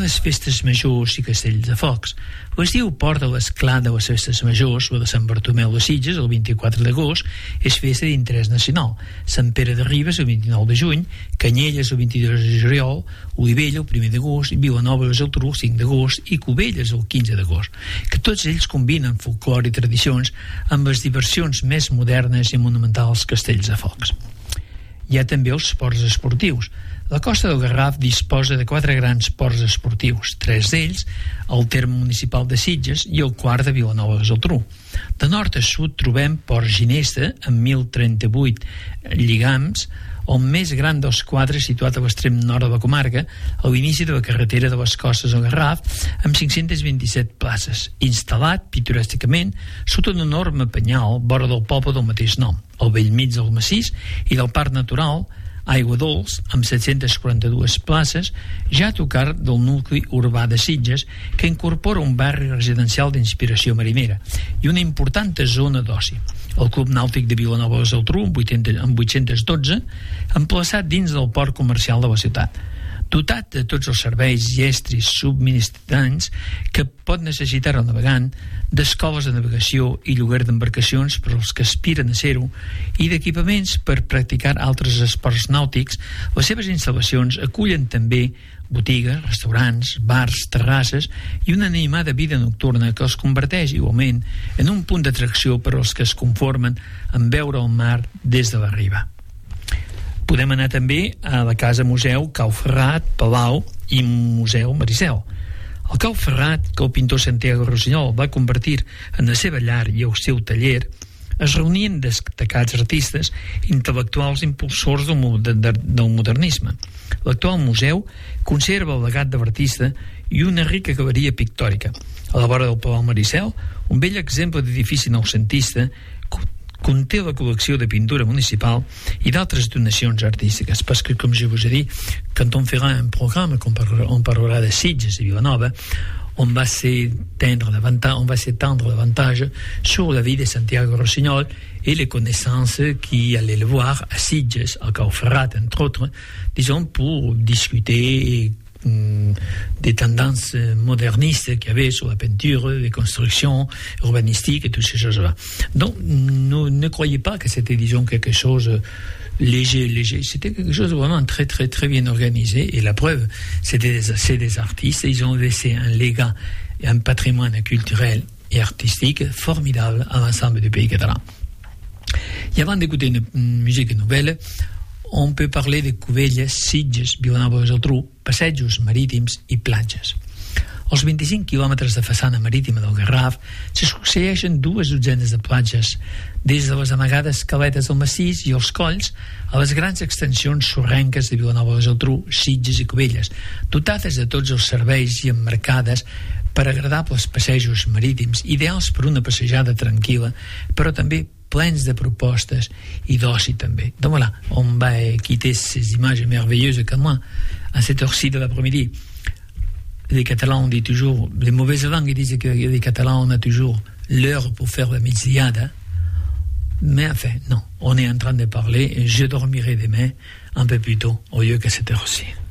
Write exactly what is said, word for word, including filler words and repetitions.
les festes majors i castells de focs. Es diu Port de l'Esclat de les festes majors, o de Sant Bartomeu de Sitges, el vint-i-quatre d'agost, és festa d'interès nacional. Sant Pere de Ribes, el vint-i-nou de juny, Canyelles, el vint-i-dos de juliol, Olivella, el primer d'agost, Vilanova i la Geltrú, el cinc d'agost, i Cubelles, el quinze d'agost. Que tots ells combinen folclore i tradicions amb les diversions més modernes i monumentals castells de focs. Hi ha també els ports esportius. La Costa del Garraf disposa de quatre grans ports esportius, tres d'ells al terme municipal de Sitges i el quart de Vilanova i la Geltrú. De nord a sud trobem Port Ginesta, amb mil trenta-vuit lligams, el més gran dels quatre situat a l'extrem nord de la comarca, a l'inici de la carretera de les Costes del Garraf, amb cinc-centes vint-i-set places, instal·lat pittorèsticament sota un enorme penyal vora del poble del mateix nom, al bell mig del massís i del parc natural Aigua Dols, amb set-centes quaranta-dues places, ja a tocar del nucli urbà de Sitges, que incorpora un barri residencial d'inspiració marinera i una important zona d'oci. El Club Nàutic de Vilanova i la Geltrú, amb vuit-cents dotze, emplaçat dins del port comercial de la ciutat. Dotat de tots els serveis i estris subministrants que pot necessitar el navegant, d'escoles de navegació i lloguer d'embarcacions per als que aspiren a ser-ho i d'equipaments per practicar altres esports nàutics, les seves instal·lacions acullen també botigues, restaurants, bars, terrasses i una animada vida nocturna que els converteix igualment en un punt d'atracció per als que es conformen en veure el mar des de la riba. Podem anar també a la Casa Museu Cau Ferrat, Palau i Museu Maricel. El Cau Ferrat, que el pintor Santiago Rossinyol va convertir en la seva llar i el seu taller, es reunien destacats artistes intel·lectuals impulsors del, del modernisme. L'actual museu conserva el legat de l'artista i una rica galeria pictòrica. A la vora del Palau Maricel, un bell exemple d'edifici noucentista conté la col·lecció de pintura municipal i d'altres donacions artístiques, parce que, comme je vous ai dit, quand on fera un programme, on parlera, on parlera de Sitges et Vilanova, on va s'étendre davantage, on va s'étendre davantage sur la vie de Santiago Rossinyol et les connaissances qui allaient le voir à Sitges, à Cau Ferrat, entre autres, disons, pour discuter des tendances modernistes qu'il y avait sur la peinture, les constructions urbanistiques et toutes ces choses-là. Donc, ne, ne croyez pas que c'était, disons, quelque chose léger, léger. C'était quelque chose de vraiment très, très, très bien organisé. Et la preuve, c'est des, c'est des artistes. Ils ont laissé un légat et un patrimoine culturel et artistique formidable à l'ensemble du pays catalan. Et avant d'écouter une, une musique nouvelle, on peut parler de Cubelles, Sitges, Vilanova i la Geltrú, passejos marítims i platges. Als vint-i-cinc quilòmetres de façana marítima del Garraf se succeeixen dues dotzenes de platges, des de les amagades caletes del massís i els colls a les grans extensions sorrenques de Vilanova i la Geltrú, Sitges i Cubelles, dotades de tots els serveis i emmarcades per agradables passejos marítims, ideals per una passejada tranquil·la, però també plens de propostes i d'oci també. Donc voilà, on va quitter ces images merveilleuses comme moi à cette heure-ci de l'après-midi. Les Catalans, on dit toujours, les mauvaises langues disent que les Catalans, on a toujours l'heure pour faire la mitsiyada. Mais enfin, non, on est en train de parler et je dormirai demain un peu plus tôt au lieu qu'à cette heure-ci.